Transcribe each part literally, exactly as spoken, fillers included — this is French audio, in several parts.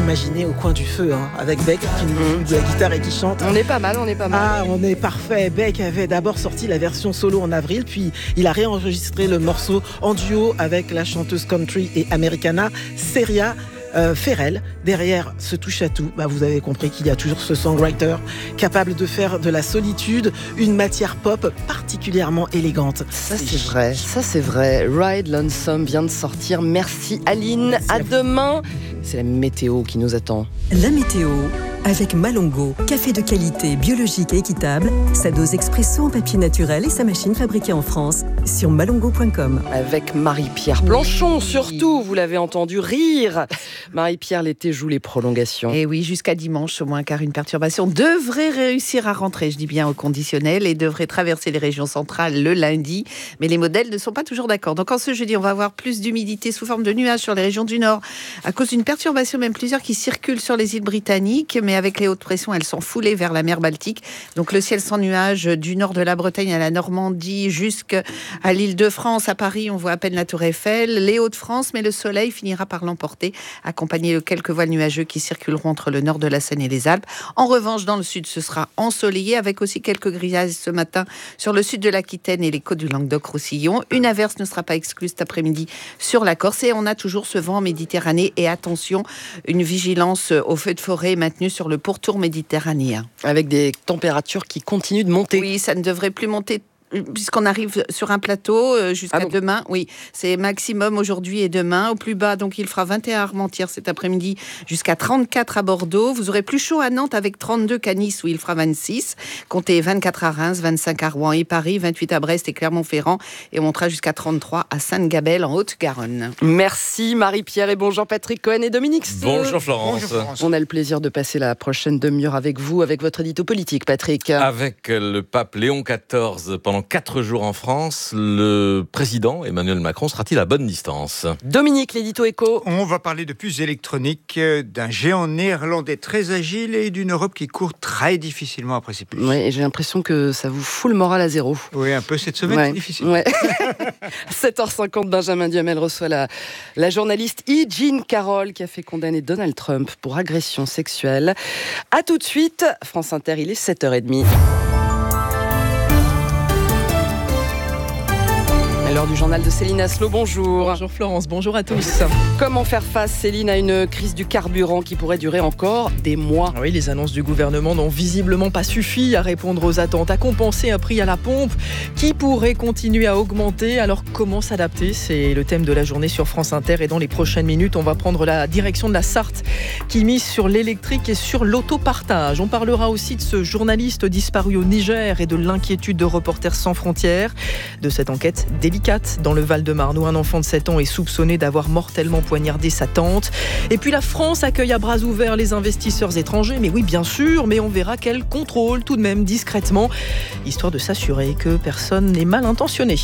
imaginer au coin du feu, hein, avec Beck qui nous joue de la guitare et qui chante. On est pas mal, on est pas mal. Ah, on est parfait. Beck avait d'abord sorti la version solo en avril, puis il a réenregistré le morceau en duo avec la chanteuse country et americana Seria Euh, Ferrell. Derrière ce touche-à-tout, bah vous avez compris qu'il y a toujours ce songwriter capable de faire de la solitude une matière pop particulièrement élégante. Ça c'est vrai, ça c'est vrai. Ride Lonesome vient de sortir. Merci Aline. Merci à, à demain. C'est la météo qui nous attend. La météo avec Malongo, café de qualité, biologique et équitable, sa dose expresso en papier naturel et sa machine fabriquée en France sur malongo point com. Avec Marie-Pierre Planchon, surtout, vous l'avez entendu rire. Marie-Pierre, l'été joue les prolongations. Et oui, jusqu'à dimanche au moins, car une perturbation devrait réussir à rentrer, je dis bien au conditionnel, et devrait traverser les régions centrales le lundi. Mais les modèles ne sont pas toujours d'accord. Donc en ce jeudi, on va avoir plus d'humidité sous forme de nuages sur les régions du nord, à cause d'une perturbation, même plusieurs qui circulent sur les îles britanniques, mais avec les hautes pressions, elles sont foulées vers la mer Baltique. Donc le ciel sans nuages du nord de la Bretagne à la Normandie jusqu'à l'Île-de-France. À Paris, on voit à peine la Tour Eiffel, les Hauts-de-France, mais le soleil finira par l'emporter, accompagné de quelques voiles nuageux qui circuleront entre le nord de la Seine et les Alpes. En revanche, dans le sud, ce sera ensoleillé, avec aussi quelques grisailles ce matin sur le sud de l'Aquitaine et les côtes du Languedoc-Roussillon. Une averse ne sera pas exclue cet après-midi sur la Corse. Et on a toujours ce vent en Méditerranée. Et attention, une vigilance aux feux de forêt maintenue sur le pourtour méditerranéen. Avec des températures qui continuent de monter. Oui, ça ne devrait plus monter puisqu'on arrive sur un plateau jusqu'à ah bon demain. Oui, c'est maximum aujourd'hui et demain. Au plus bas, donc il fera vingt et un à Armentières cet après-midi, jusqu'à trente-quatre à Bordeaux. Vous aurez plus chaud à Nantes avec trente-deux qu'à Nice où il fera vingt-six. Comptez vingt-quatre à Reims, vingt-cinq à Rouen et Paris, vingt-huit à Brest et Clermont-Ferrand. Et on montera jusqu'à trente-trois à Sainte-Gabelle en Haute-Garonne. Merci Marie-Pierre et bonjour Patrick Cohen et Dominique. Bonjour Florence. Bonjour Florence. On a le plaisir de passer la prochaine demi-heure avec vous, avec votre édito politique, Patrick. Avec le pape Léon quatorze pendant quatre jours en France, le président Emmanuel Macron sera-t-il à bonne distance ? Dominique, l'édito éco. On va parler de puces électroniques, d'un géant néerlandais très agile et d'une Europe qui court très difficilement après ses puces. Oui, et j'ai l'impression que ça vous fout le moral à zéro. Oui, un peu cette semaine, ouais. c'est difficile. Ouais. sept heures cinquante, Benjamin Duhamel reçoit la, la journaliste E. Jean Carroll qui a fait condamner Donald Trump pour agression sexuelle. A tout de suite, France Inter, il est sept heures trente. L'heure du journal de Céline Aslo, bonjour. Bonjour Florence, bonjour à tous. Comment faire face, Céline, à une crise du carburant qui pourrait durer encore des mois ? Oui, les annonces du gouvernement n'ont visiblement pas suffi à répondre aux attentes, à compenser un prix à la pompe qui pourrait continuer à augmenter. Alors comment s'adapter ? C'est le thème de la journée sur France Inter et dans les prochaines minutes, on va prendre la direction de la Sarthe qui mise sur l'électrique et sur l'autopartage. On parlera aussi de ce journaliste disparu au Niger et de l'inquiétude de Reporters sans frontières, de cette enquête délicate dans le Val-de-Marne où un enfant de sept ans est soupçonné d'avoir mortellement poignardé sa tante. Et puis la France accueille à bras ouverts les investisseurs étrangers, mais oui bien sûr, mais on verra qu'elle contrôle tout de même discrètement, histoire de s'assurer que personne n'est mal intentionné.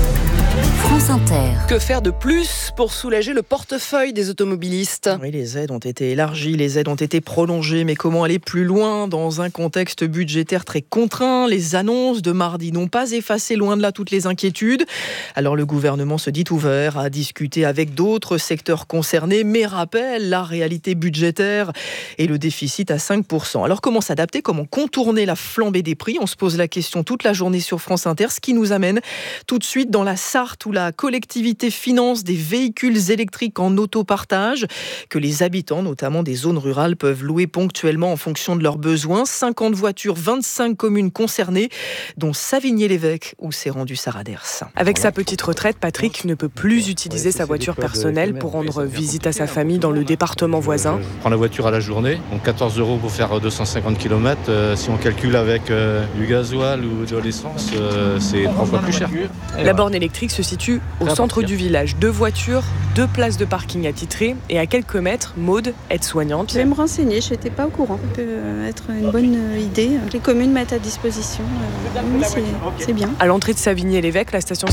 France Inter. Que faire de plus pour soulager le portefeuille des automobilistes ? Oui, les aides ont été élargies, les aides ont été prolongées, mais comment aller plus loin dans un contexte budgétaire très contraint ? Les annonces de mardi n'ont pas effacé loin de là toutes les inquiétudes. Alors le gouvernement se dit ouvert à discuter avec d'autres secteurs concernés, mais rappelle la réalité budgétaire et le déficit à cinq pour cent. Alors comment s'adapter ? Comment contourner la flambée des prix ? On se pose la question toute la journée sur France Inter, ce qui nous amène tout de suite dans la Sarthe où la collectivité finance des véhicules électriques en autopartage que les habitants, notamment des zones rurales, peuvent louer ponctuellement en fonction de leurs besoins. cinquante voitures, vingt-cinq communes concernées, dont Savigny-l'Évêque où s'est rendu Sarah Ders. Avec sa petite retraite, Patrick ne peut plus utiliser sa voiture personnelle pour rendre visite à sa famille dans le département voisin. Je prends la voiture à la journée, donc quatorze euros pour faire deux cent cinquante kilomètres. Euh, si on calcule avec euh, du gasoil ou de l'essence, euh, c'est trois fois plus cher. La borne électrique se situe au centre du village. Deux voitures, deux places de parking attitrées et à quelques mètres, Maude, aide-soignante. Je vais me renseigner, je n'étais pas au courant. Ça peut être une bonne idée. Les communes mettent à disposition. Euh, oui, c'est, c'est bien. À l'entrée de Savigny-l'Évêque, la station-service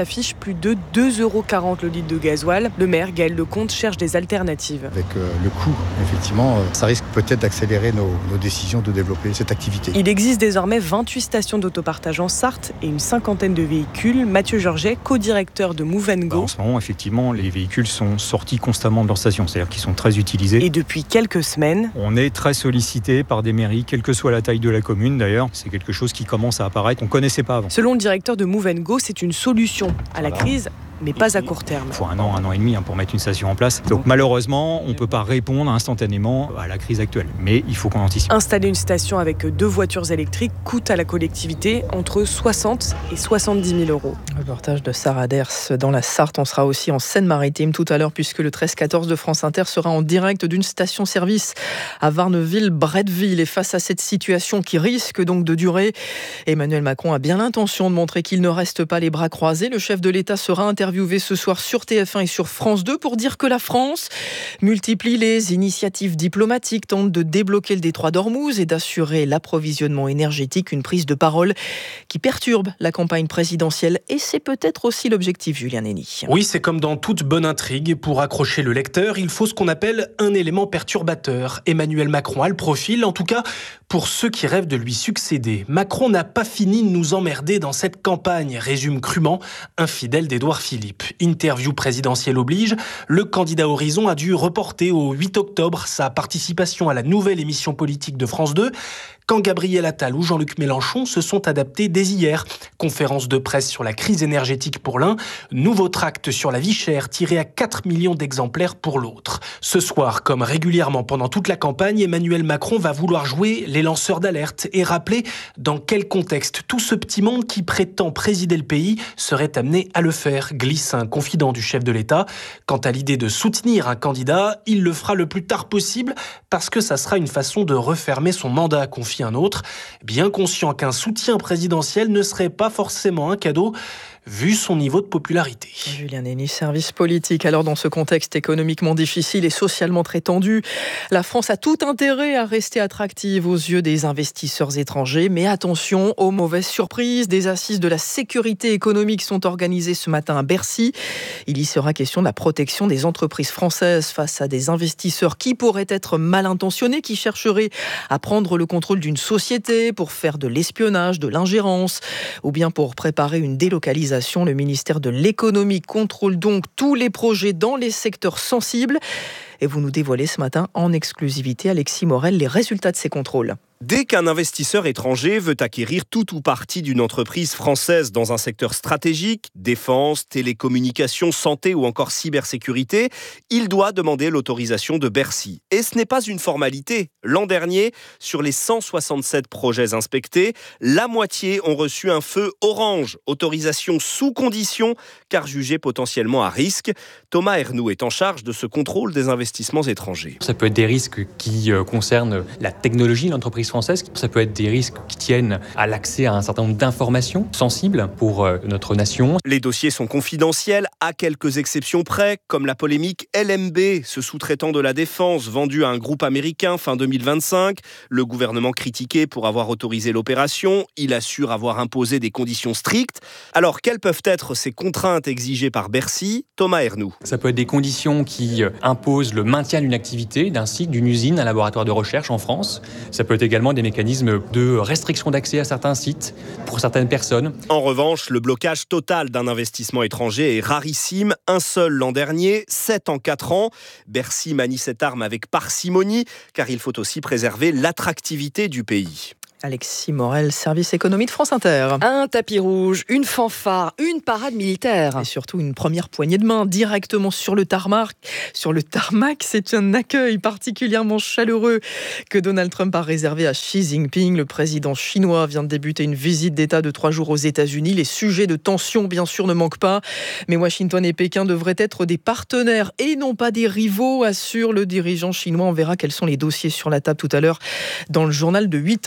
s'affiche plus de deux euros quarante le litre de gasoil. Le maire, Gaël Lecomte, cherche des alternatives. Avec euh, le coût, effectivement, euh, ça risque peut-être d'accélérer nos, nos décisions de développer cette activité. Il existe désormais vingt-huit stations d'autopartage en Sarthe et une cinquantaine de véhicules. Mathieu Georget, co-directeur de Move and Go. Bah, en ce moment, effectivement, les véhicules sont sortis constamment de leur station, c'est-à-dire qu'ils sont très utilisés. Et depuis quelques semaines, on est très sollicité par des mairies, quelle que soit la taille de la commune d'ailleurs. C'est quelque chose qui commence à apparaître, qu'on ne connaissait pas avant. Selon le directeur de Move and Go, c'est une solution à la voilà. crise, mais pas à court terme. Il faut un an, un an et demi hein, pour mettre une station en place. Donc malheureusement, on ne peut pas répondre instantanément à la crise actuelle. Mais il faut qu'on anticipe. Installer une station avec deux voitures électriques coûte à la collectivité entre soixante et soixante-dix mille euros. Reportage de Sarah Ders dans la Sarthe. On sera aussi en Seine-Maritime tout à l'heure puisque le treize quatorze de France Inter sera en direct d'une station-service à Varneville-Bretteville. Et face à cette situation qui risque donc de durer, Emmanuel Macron a bien l'intention de montrer qu'il ne reste pas les bras croisés. Le chef de l'État sera interviewé ce soir sur T F un et sur France deux pour dire que la France multiplie les initiatives diplomatiques, tente de débloquer le détroit d'Ormuz et d'assurer l'approvisionnement énergétique, une prise de parole qui perturbe la campagne présidentielle. Et c'est peut-être aussi l'objectif, Julien Nény. Oui, c'est comme dans toute bonne intrigue. Pour accrocher le lecteur, il faut ce qu'on appelle un élément perturbateur. Emmanuel Macron a le profil, en tout cas pour ceux qui rêvent de lui succéder. Macron n'a pas fini de nous emmerder dans cette campagne, résume crûment un fidèle d'Édouard Philippe. Interview présidentielle oblige, le candidat Horizon a dû reporter au huit octobre sa participation à la nouvelle émission politique de France deux, quand Gabriel Attal ou Jean-Luc Mélenchon se sont adaptés dès hier. Conférence de presse sur la crise énergétique pour l'un, nouveau tract sur la vie chère tiré à quatre millions d'exemplaires pour l'autre. Ce soir, comme régulièrement pendant toute la campagne, Emmanuel Macron va vouloir jouer les lanceurs d'alerte et rappeler dans quel contexte tout ce petit monde qui prétend présider le pays serait amené à le faire, glisse un confident du chef de l'État. Quant à l'idée de soutenir un candidat, il le fera le plus tard possible parce que ça sera une façon de refermer son mandat, confie un autre, bien conscient qu'un soutien présidentiel ne serait pas forcément un cadeau, vu son niveau de popularité. Julien Nény, service politique. Alors dans ce contexte économiquement difficile et socialement très tendu, la France a tout intérêt à rester attractive aux yeux des investisseurs étrangers. Mais attention aux mauvaises surprises. Des assises de la sécurité économique sont organisées ce matin à Bercy. Il y sera question de la protection des entreprises françaises face à des investisseurs qui pourraient être mal intentionnés, qui chercheraient à prendre le contrôle d'une société pour faire de l'espionnage, de l'ingérence, ou bien pour préparer une délocalisation. Le ministère de l'économie contrôle donc tous les projets dans les secteurs sensibles. Et vous nous dévoilez ce matin en exclusivité, Alexis Morel, les résultats de ces contrôles. Dès qu'un investisseur étranger veut acquérir tout ou partie d'une entreprise française dans un secteur stratégique, défense, télécommunications, santé ou encore cybersécurité, il doit demander l'autorisation de Bercy. Et ce n'est pas une formalité. L'an dernier, sur les cent soixante-sept projets inspectés, la moitié ont reçu un feu orange, autorisation sous condition, car jugée potentiellement à risque. Thomas Ernoux est en charge de ce contrôle des investissements étrangers. Ça peut être des risques qui concernent la technologie de l'entreprise française. Ça peut être des risques qui tiennent à l'accès à un certain nombre d'informations sensibles pour notre nation. Les dossiers sont confidentiels, à quelques exceptions près, comme la polémique L M B, ce sous-traitant de la défense vendu à un groupe américain fin deux mille vingt-cinq. Le gouvernement critiqué pour avoir autorisé l'opération. Il assure avoir imposé des conditions strictes. Alors, quelles peuvent être ces contraintes exigées par Bercy ? Thomas Ernoux. Ça peut être des conditions qui imposent le maintien d'une activité, d'un site, d'une usine, un laboratoire de recherche en France. Ça peut être également des mécanismes de restriction d'accès à certains sites pour certaines personnes. En revanche, le blocage total d'un investissement étranger est rarissime. Un seul l'an dernier, sept en quatre ans. Bercy manie cette arme avec parcimonie, car il faut aussi préserver l'attractivité du pays. Alexis Morel, service économie de France Inter. Un tapis rouge, une fanfare, une parade militaire. Et surtout une première poignée de main directement sur le tarmac. Sur le tarmac, c'est un accueil particulièrement chaleureux que Donald Trump a réservé à Xi Jinping. Le président chinois vient de débuter une visite d'État de trois jours aux États-Unis. Les sujets de tension, bien sûr, ne manquent pas. Mais Washington et Pékin devraient être des partenaires et non pas des rivaux, assure le dirigeant chinois. On verra quels sont les dossiers sur la table tout à l'heure dans le journal de huit heures.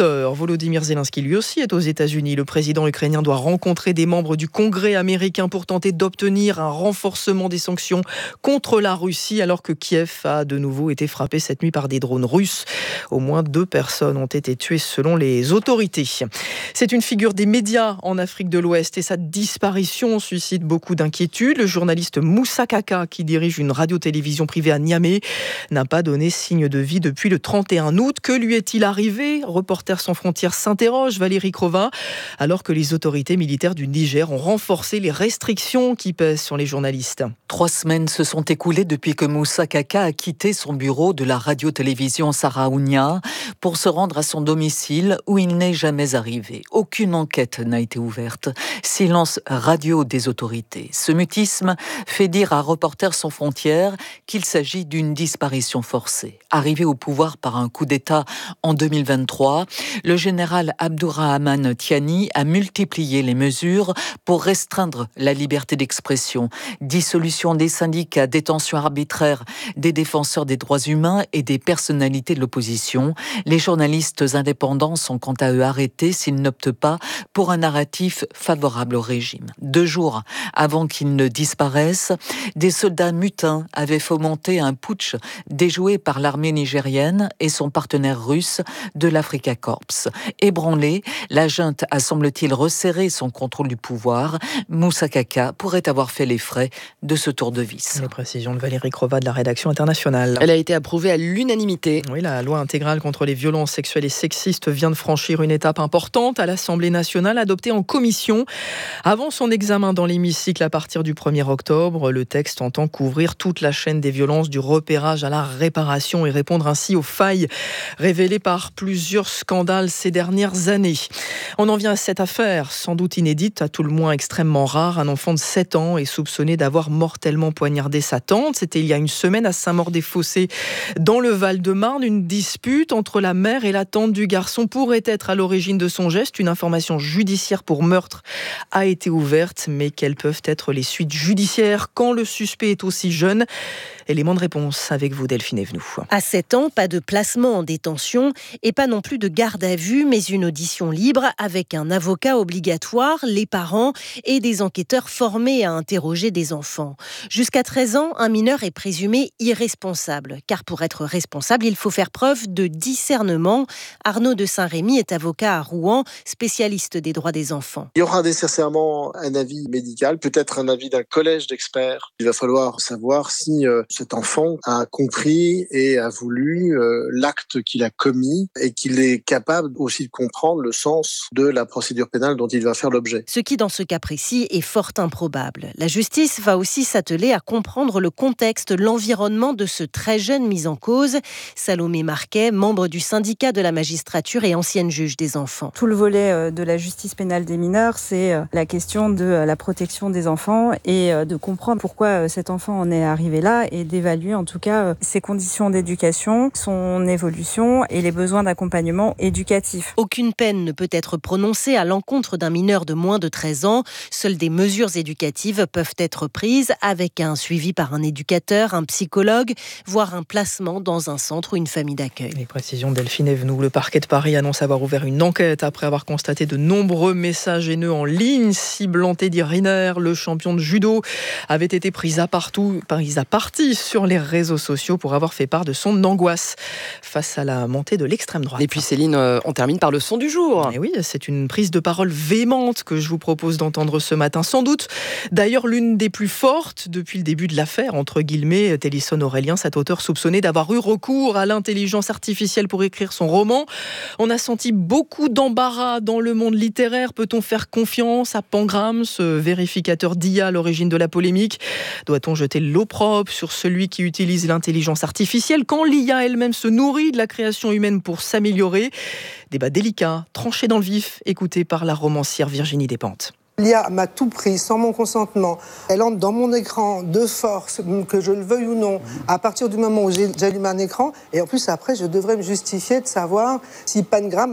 Volodymyr Zelensky, lui aussi, est aux États-Unis. Le président ukrainien doit rencontrer des membres du Congrès américain pour tenter d'obtenir un renforcement des sanctions contre la Russie, alors que Kiev a de nouveau été frappé cette nuit par des drones russes. Au moins deux personnes ont été tuées selon les autorités. C'est une figure des médias en Afrique de l'Ouest et sa disparition suscite beaucoup d'inquiétudes. Le journaliste Moussa Kaka, qui dirige une radio-télévision privée à Niamey, n'a pas donné signe de vie depuis le trente et un août. Que lui est-il arrivé ? Reporters sans frontières s'interroge Valérie Crova, alors que les autorités militaires du Niger ont renforcé les restrictions qui pèsent sur les journalistes. Trois semaines se sont écoulées depuis que Moussa Kaka a quitté son bureau de la radio-télévision Saraounia pour se rendre à son domicile où il n'est jamais arrivé. Aucune enquête n'a été ouverte. Silence radio des autorités. Ce mutisme fait dire à Reporters sans frontières qu'il s'agit d'une disparition forcée. Arrivé au pouvoir par un coup d'État en deux mille vingt-trois, le général Abdourahmane Tiani a multiplié les mesures pour restreindre la liberté d'expression. Dissolution des syndicats, détention arbitraire des défenseurs des droits humains et des personnalités de l'opposition. Les journalistes indépendants sont quant à eux arrêtés s'ils n'optent pas pour un narratif favorable au régime. Deux jours avant qu'ils ne disparaissent, des soldats mutins avaient fomenté un putsch déjoué par l'armée nigérienne et son partenaire russe de l'Africa Corps. Ébranlé, la junte a semble-t-il resserré son contrôle du pouvoir. Moussa Kaka pourrait avoir fait les frais de ce tour de vis. Les précisions de Valérie Crova de la rédaction internationale. Elle a été approuvée à l'unanimité. Oui, la loi intégrale contre les violences sexuelles et sexistes vient de franchir une étape importante à l'Assemblée nationale, adoptée en commission. Avant son examen dans l'hémicycle à partir du premier octobre, le texte entend couvrir toute la chaîne des violences, du repérage à la réparation, et répondre ainsi aux failles révélées par plusieurs scandales ces dernières années. On en vient à cette affaire, sans doute inédite, à tout le moins extrêmement rare. Un enfant de sept ans est soupçonné d'avoir mortellement poignardé sa tante. C'était il y a une semaine à Saint-Maur-des-Fossés, dans le Val-de-Marne. Une dispute entre la mère et la tante du garçon pourrait être à l'origine de son geste. Une information judiciaire pour meurtre a été ouverte, mais quelles peuvent être les suites judiciaires quand le suspect est aussi jeune ? Élément de réponse avec vous, Delphine Evenou. À sept ans, pas de placement en détention et pas non plus de garde à vue, mais une audition libre avec un avocat obligatoire, les parents et des enquêteurs formés à interroger des enfants. Jusqu'à treize ans, un mineur est présumé irresponsable, car pour être responsable, il faut faire preuve de discernement. Arnaud de Saint-Rémy est avocat à Rouen, spécialiste des droits des enfants. Il y aura nécessairement un avis médical, peut-être un avis d'un collège d'experts. Il va falloir savoir si euh, cet enfant a compris et a voulu euh, l'acte qu'il a commis et qu'il est capable aussi de comprendre le sens de la procédure pénale dont il va faire l'objet. Ce qui, dans ce cas précis, est fort improbable. La justice va aussi s'atteler à comprendre le contexte, l'environnement de ce très jeune mis en cause. Salomé Marquet, membre du syndicat de la magistrature et ancienne juge des enfants. Tout le volet de la justice pénale des mineurs, c'est la question de la protection des enfants et de comprendre pourquoi cet enfant en est arrivé là et d'évaluer en tout cas ses conditions d'éducation, son évolution et les besoins d'accompagnement éducatif. Aucune peine ne peut être prononcée à l'encontre d'un mineur de moins de treize ans. Seules des mesures éducatives peuvent être prises avec un suivi par un éducateur, un psychologue, voire un placement dans un centre ou une famille d'accueil. Les précisions de Delphine Evenou. Le parquet de Paris annonce avoir ouvert une enquête après avoir constaté de nombreux messages haineux en ligne ciblant Teddy Riner. Le champion de judo avait été pris à partout, pris à partie sur les réseaux sociaux pour avoir fait part de son angoisse face à la montée de l'extrême droite. Et puis Céline, euh, on termine par le son du jour. Et oui, c'est une prise de parole véhémente que je vous propose d'entendre ce matin. Sans doute, d'ailleurs, l'une des plus fortes depuis le début de l'affaire, entre guillemets, Télisson Aurélien, cet auteur soupçonné d'avoir eu recours à l'intelligence artificielle pour écrire son roman. On a senti beaucoup d'embarras dans le monde littéraire. Peut-on faire confiance à Pangram, ce vérificateur d'I A à l'origine de la polémique ? Doit-on jeter l'opprobre sur celui qui utilise l'intelligence artificielle quand l'I A elle-même se nourrit de la création humaine pour s'améliorer ? Débat délicat, tranché dans le vif, écouté par la romancière Virginie Despentes. L'I A m'a tout pris sans mon consentement. Elle entre dans mon écran de force, que je le veuille ou non, à partir du moment où j'allume un écran. Et en plus, après, je devrais me justifier de savoir si Pangram